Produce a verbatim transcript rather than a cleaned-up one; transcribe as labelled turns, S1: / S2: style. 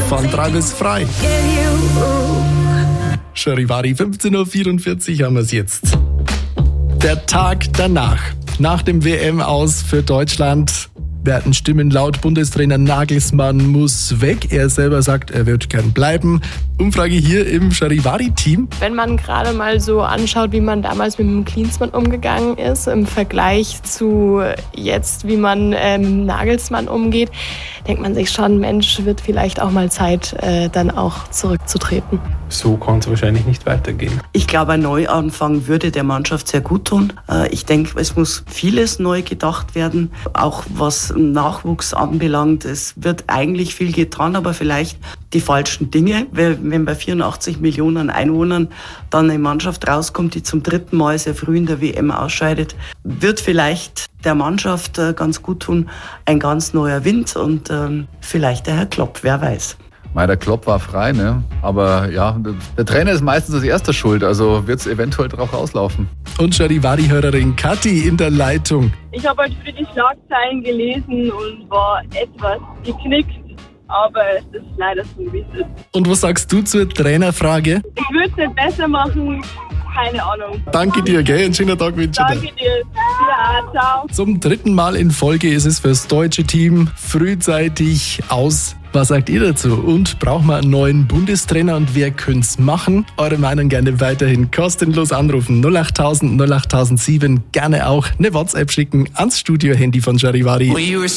S1: von drei bis frei. Charivari, fünfzehn Uhr vierundvierzig haben wir es jetzt. Der Tag danach. Nach dem W M-Aus für Deutschland werden Stimmen laut. Bundestrainer Nagelsmann muss weg. Er selber sagt, er wird gern bleiben. Umfrage hier im Charivari-Team.
S2: Wenn man gerade mal so anschaut, wie man damals mit dem Klinsmann umgegangen ist, im Vergleich zu jetzt, wie man ähm, mit Nagelsmann umgeht, denkt man sich schon, Mensch, wird vielleicht auch mal Zeit, äh, dann auch zurückzutreten.
S3: So kann es wahrscheinlich nicht weitergehen.
S4: Ich glaube, ein Neuanfang würde der Mannschaft sehr gut tun. Ich denke, es muss vieles neu gedacht werden, auch was Nachwuchs anbelangt. Es wird eigentlich viel getan, aber vielleicht die falschen Dinge. Wenn bei vierundachtzig Millionen Einwohnern dann eine Mannschaft rauskommt, die zum dritten Mal sehr früh in der W M ausscheidet, wird vielleicht der Mannschaft ganz gut tun, ein ganz neuer Wind und ähm, vielleicht der Herr Klopp, wer weiß.
S5: Mei, der Klopp war frei, ne? Aber ja, der Trainer ist meistens als erster schuld, also wird es eventuell drauf rauslaufen.
S1: Und Charivari-Hörerin Kathi in der Leitung.
S6: Ich habe heute früh die Schlagzeilen gelesen und war etwas geknickt, aber es ist leider so, wie es ist.
S1: Und was sagst du zur Trainerfrage?
S6: Ich würde es nicht besser machen, keine Ahnung.
S1: Danke dir, gell? Einen schönen Tag wünsche ich dir.
S6: Danke dir. Ja, ciao.
S1: Zum dritten Mal in Folge ist es fürs deutsche Team frühzeitig aus. Was sagt ihr dazu? Und brauchen wir einen neuen Bundestrainer und wer könnte es machen? Eure Meinung gerne weiterhin kostenlos anrufen. null acht null null null acht null sieben. Gerne auch eine WhatsApp schicken ans Studio-Handy von Charivari.